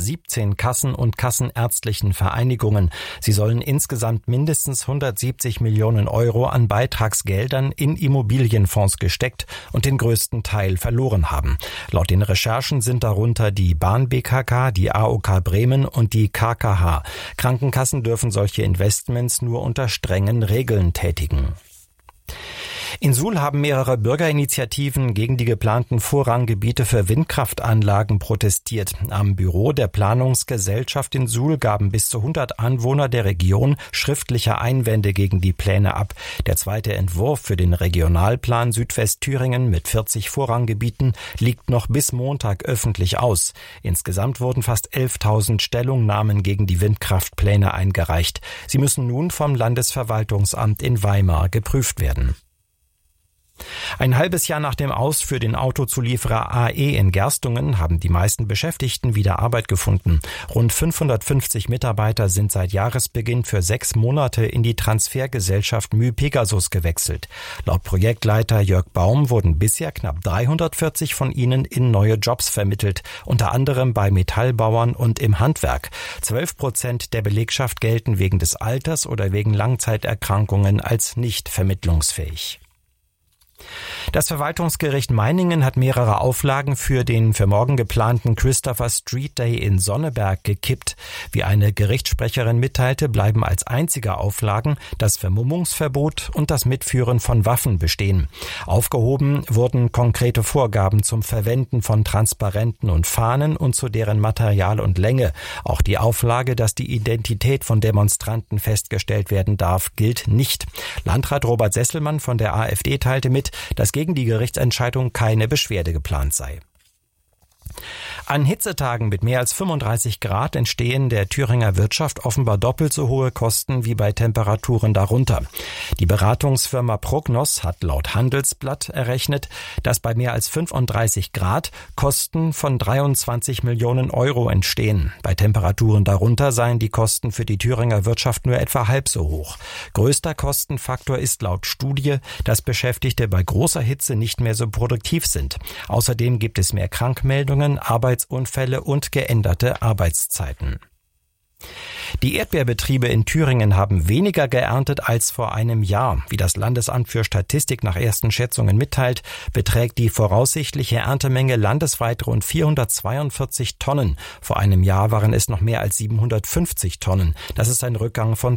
17 Kassen und kassenärztlichen Vereinigungen. Sie sollen insgesamt mindestens 170 Millionen Euro an Beitragsgeldern in Immobilienfonds gesteckt und den größten Teil verloren haben. Laut den Recherchen sind darunter die Bahn BKK, die AOK Bremen und die KKH. Krankenkassen dürfen solche Investments nur unter strengen Regeln tätigen. In Suhl haben mehrere Bürgerinitiativen gegen die geplanten Vorranggebiete für Windkraftanlagen protestiert. Am Büro der Planungsgesellschaft in Suhl gaben bis zu 100 Anwohner der Region schriftliche Einwände gegen die Pläne ab. Der zweite Entwurf für den Regionalplan Südwestthüringen mit 40 Vorranggebieten liegt noch bis Montag öffentlich aus. Insgesamt wurden fast 11.000 Stellungnahmen gegen die Windkraftpläne eingereicht. Sie müssen nun vom Landesverwaltungsamt in Weimar geprüft werden. Ein halbes Jahr nach dem Aus für den Autozulieferer AE in Gerstungen haben die meisten Beschäftigten wieder Arbeit gefunden. Rund 550 Mitarbeiter sind seit Jahresbeginn für 6 Monate in die Transfergesellschaft myPegasus gewechselt. Laut Projektleiter Jörg Baum wurden bisher knapp 340 von ihnen in neue Jobs vermittelt, unter anderem bei Metallbauern und im Handwerk. 12% der Belegschaft gelten wegen des Alters oder wegen Langzeiterkrankungen als nicht vermittlungsfähig. Das Verwaltungsgericht Meiningen hat mehrere Auflagen für den für morgen geplanten Christopher Street Day in Sonneberg gekippt. Wie eine Gerichtssprecherin mitteilte, bleiben als einzige Auflagen das Vermummungsverbot und das Mitführen von Waffen bestehen. Aufgehoben wurden konkrete Vorgaben zum Verwenden von Transparenten und Fahnen und zu deren Material und Länge. Auch die Auflage, dass die Identität von Demonstranten festgestellt werden darf, gilt nicht. Landrat Robert Sesselmann von der AfD teilte mit, dass gegen die Gerichtsentscheidung keine Beschwerde geplant sei. An Hitzetagen mit mehr als 35 Grad entstehen der Thüringer Wirtschaft offenbar doppelt so hohe Kosten wie bei Temperaturen darunter. Die Beratungsfirma Prognos hat laut Handelsblatt errechnet, dass bei mehr als 35 Grad Kosten von 23 Millionen Euro entstehen. Bei Temperaturen darunter seien die Kosten für die Thüringer Wirtschaft nur etwa halb so hoch. Größter Kostenfaktor ist laut Studie, dass Beschäftigte bei großer Hitze nicht mehr so produktiv sind. Außerdem gibt es mehr Krankmeldungen, Arbeitsunfälle und geänderte Arbeitszeiten. Die Erdbeerbetriebe in Thüringen haben weniger geerntet als vor einem Jahr. Wie das Landesamt für Statistik nach ersten Schätzungen mitteilt, beträgt die voraussichtliche Erntemenge landesweit rund 442 Tonnen. Vor einem Jahr waren es noch mehr als 750 Tonnen. Das ist ein Rückgang von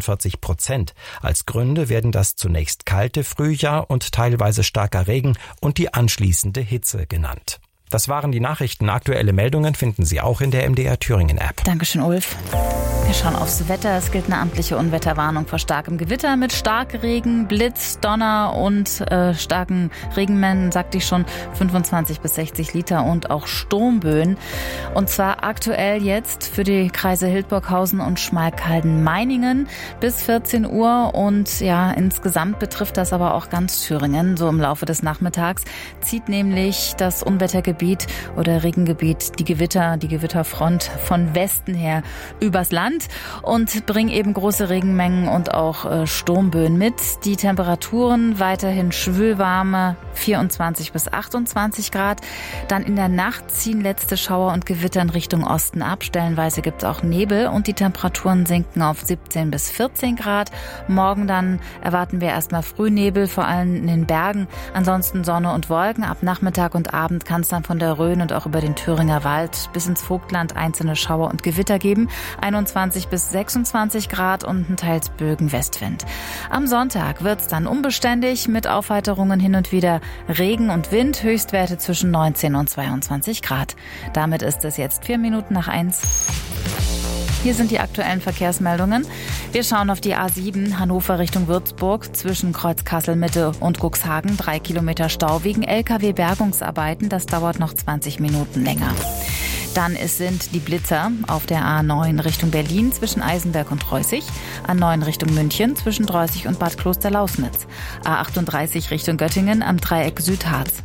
42%. Als Gründe werden das zunächst kalte Frühjahr und teilweise starker Regen und die anschließende Hitze genannt. Das waren die Nachrichten. Aktuelle Meldungen finden Sie auch in der MDR Thüringen App. Dankeschön, Ulf. Wir schauen aufs Wetter. Es gilt eine amtliche Unwetterwarnung vor starkem Gewitter mit Starkregen, Blitz, Donner und starken Regenmengen, sagte ich schon, 25 bis 60 Liter und auch Sturmböen. Und zwar aktuell jetzt für die Kreise Hildburghausen und Schmalkalden-Meiningen bis 14 Uhr. Und ja, insgesamt betrifft das aber auch ganz Thüringen. So im Laufe des Nachmittags zieht nämlich das Unwettergebiet oder Regengebiet, die Gewitterfront von Westen her übers Land und bringen eben große Regenmengen und auch Sturmböen mit. Die Temperaturen weiterhin schwülwarme 24 bis 28 Grad. Dann in der Nacht ziehen letzte Schauer und Gewitter in Richtung Osten ab. Stellenweise gibt es auch Nebel und die Temperaturen sinken auf 17 bis 14 Grad. Morgen dann erwarten wir erstmal Frühnebel, vor allem in den Bergen. Ansonsten Sonne und Wolken. Ab Nachmittag und Abend kann es dann von der Rhön und auch über den Thüringer Wald bis ins Vogtland einzelne Schauer und Gewitter geben. 21 bis 26 Grad und ein teils Bögen Westwind. Am Sonntag wird es dann unbeständig mit Aufheiterungen hin und wieder Regen und Wind, Höchstwerte zwischen 19 und 22 Grad. Damit ist es jetzt 4 Minuten nach 1. Hier sind die aktuellen Verkehrsmeldungen. Wir schauen auf die A7 Hannover Richtung Würzburg zwischen Kreuz Kassel-Mitte und Cuxhagen. 3 Kilometer Stau wegen LKW-Bergungsarbeiten. Das dauert noch 20 Minuten länger. Dann sind die Blitzer auf der A9 Richtung Berlin zwischen Eisenberg und Reußig, A9 Richtung München zwischen Reußig und Bad Klosterlausnitz, A38 Richtung Göttingen am Dreieck Südharz.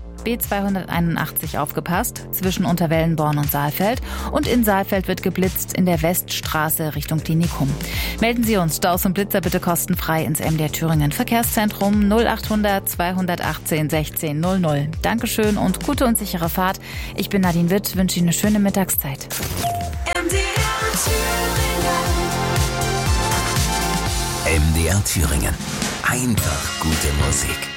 B281 aufgepasst, zwischen Unterwellenborn und Saalfeld. Und in Saalfeld wird geblitzt in der Weststraße Richtung Klinikum. Melden Sie uns Staus und Blitzer bitte kostenfrei ins MDR Thüringen Verkehrszentrum 0800 218 16 00. Dankeschön und gute und sichere Fahrt. Ich bin Nadine Witt, wünsche Ihnen eine schöne Mittagszeit. MDR Thüringen. Einfach gute Musik.